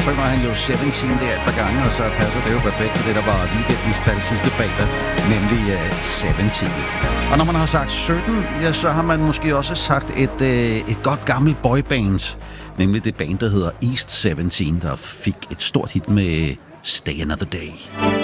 synger han jo 17 der et par gange, og så passer det jo perfekt til det, der var weekendens tal sidste fredag, nemlig 17. Og når man har sagt 17, ja, så har man måske også sagt et godt gammelt boyband, nemlig det band, der hedder East 17, der fik et stort hit med Stay Another Day.